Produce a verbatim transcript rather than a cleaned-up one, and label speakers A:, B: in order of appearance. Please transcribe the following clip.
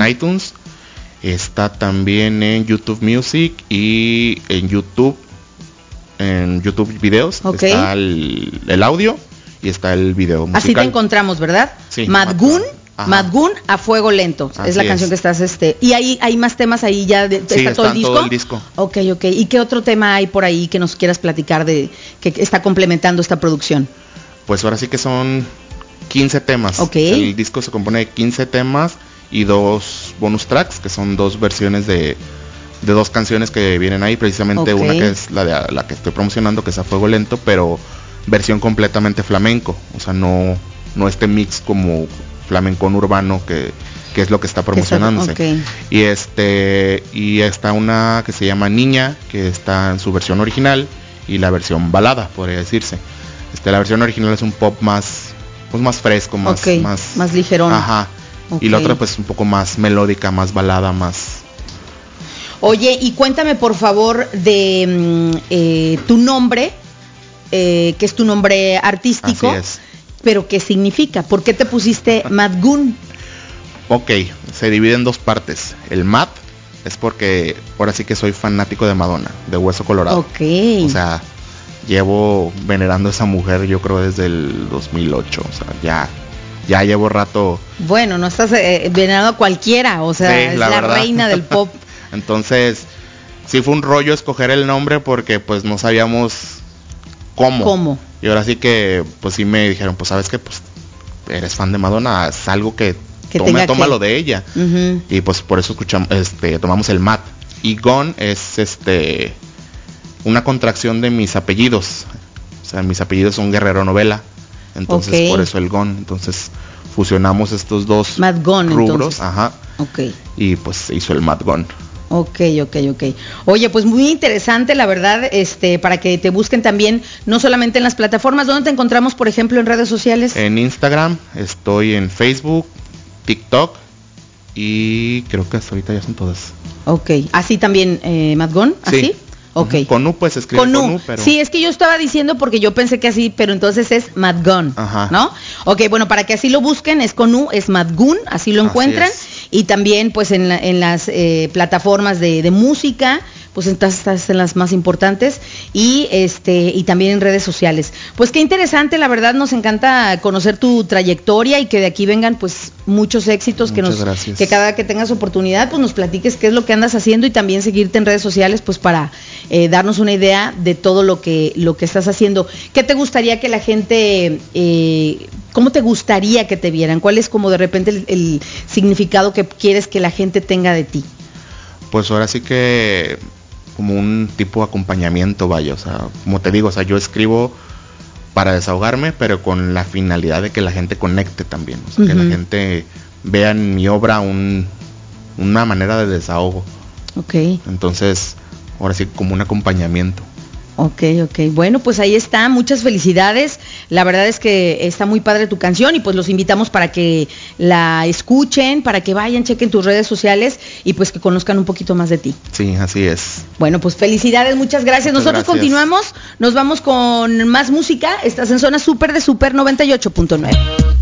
A: en iTunes, está también en YouTube Music y en YouTube, en YouTube Videos, okay. Está el, el audio y está el video musical.
B: Así te encontramos, ¿verdad?
A: Sí.
B: Madgun, Madgun a fuego lento. Así es la canción es. que estás, este, y ahí hay más temas ahí ya, de,
A: sí,
B: está todo el disco.
A: todo el disco.
B: Ok, ok. ¿Y qué otro tema hay por ahí que nos quieras platicar de que está complementando esta producción?
A: Pues ahora sí que son quince temas.
B: Okay.
A: El disco se compone de quince temas y dos bonus tracks, que son dos versiones de, de dos canciones que vienen ahí, precisamente okay. Una que es la de la que estoy promocionando, que es A Fuego Lento, pero versión completamente flamenco, o sea, no, no este mix como flamenco urbano que, que es lo que está promocionándose. Okay. Y este, y está una que se llama Niña, que está en su versión original, y la versión balada, podría decirse. Este, la versión original es un pop más, pues más fresco, más,
B: okay.
A: más,
B: más ligerón.
A: Ajá. Okay. Y la otra pues un poco más melódica, más balada, más.
B: Oye, y cuéntame por favor de eh, tu nombre, eh, que es tu nombre artístico.
A: Así es.
B: Pero ¿qué significa? ¿Por qué te pusiste Madgun?
A: Ok, se divide en dos partes. El Mad es porque ahora sí que soy fanático de Madonna, de Hueso Colorado.
B: Ok.
A: O sea, llevo venerando a esa mujer yo creo desde el dos mil ocho, o sea, ya ya llevo rato.
B: Bueno, no estás eh, venerando a cualquiera, o sea, sí, es la, la reina del pop.
A: Entonces, sí fue un rollo escoger el nombre porque pues no sabíamos cómo.
B: ¿Cómo?
A: Y ahora sí que pues sí me dijeron, pues sabes que pues eres fan de Madonna, es algo que, que tome, tómalo que... de ella. Uh-huh. Y pues por eso escuchamos, este, tomamos el Mat. Y Gon es este una contracción de mis apellidos. O sea, mis apellidos son Guerrero Novela. Entonces, okay. Por eso el Gon. Entonces, fusionamos estos dos
B: Madgon,
A: rubros.
B: Entonces.
A: Ajá.
B: Okay.
A: Y pues se hizo el Madgon.
B: Ok, ok, ok. Oye, pues muy interesante, la verdad, este, para que te busquen también, no solamente en las plataformas. ¿Dónde te encontramos, por ejemplo, en redes sociales?
A: En Instagram, estoy en Facebook, TikTok y creo que hasta ahorita ya son todas.
B: Ok, así también, eh, Madgon, ¿así?
A: Sí.
B: Okay.
A: Con U pues se escribe con, con U, pero...
B: Sí, es que yo estaba diciendo porque yo pensé que así, pero entonces es Madgun, ¿no? Ok, bueno, para que así lo busquen, es con U, es Madgun, así lo encuentran. Y también pues en, la, en las eh, plataformas de, de música, pues estás, estás en las más importantes y este y también en redes sociales. Pues qué interesante, la verdad nos encanta conocer tu trayectoria y que de aquí vengan pues muchos éxitos.
A: Muchas
B: que nos
A: gracias.
B: Que cada que tengas oportunidad pues nos platiques qué es lo que andas haciendo y también seguirte en redes sociales pues para eh, darnos una idea de todo lo que lo que estás haciendo. ¿Qué te gustaría que la gente eh, cómo te gustaría que te vieran? ¿Cuál es como de repente el, el significado que quieres que la gente tenga de ti?
A: Pues ahora sí que como un tipo de acompañamiento, vaya, o sea, como te digo, o sea, yo escribo para desahogarme, pero con la finalidad de que la gente conecte también, o sea, uh-huh. que la gente vea en mi obra un, una manera de desahogo.
B: Ok.
A: Entonces, ahora sí como un acompañamiento.
B: Ok, ok. Bueno, pues ahí está. Muchas felicidades. La verdad es que está muy padre tu canción y pues los invitamos para que la escuchen, para que vayan, chequen tus redes sociales y pues que conozcan un poquito más de ti.
A: Sí, así es.
B: Bueno, pues felicidades, muchas gracias.
A: Muchas
B: Nosotros
A: gracias.
B: Continuamos, nos vamos con más música. Estás en Zona Super de Super noventa y ocho punto nueve.